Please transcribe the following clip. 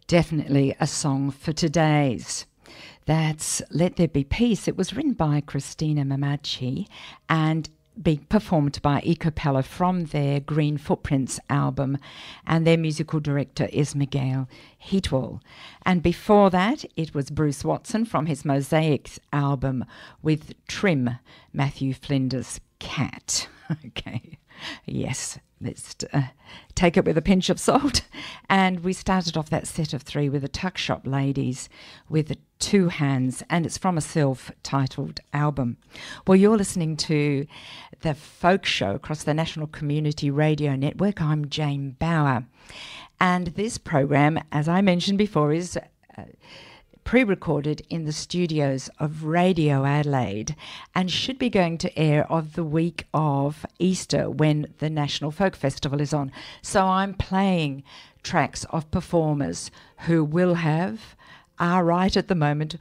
Definitely a song for today's. That's Let There Be Peace. It was written by Christina Mamachi and being performed by Ecopella from their Green Footprints album, and their musical director is Miguel Heatwell. And before that, it was Bruce Watson from his Mosaics album with Trim, Matthew Flinders' Cat. Okay, yes, let's take it with a pinch of salt. And we started off that set of three with the Tuck Shop Ladies with the Two Hands, and it's from a self-titled album. Well, you're listening to the Folk Show across the National Community Radio Network. I'm Jane Bauer, and this program, as I mentioned before, is pre-recorded in the studios of Radio Adelaide and should be going to air of the week of Easter when the National Folk Festival is on. So I'm playing tracks of performers who are right at the moment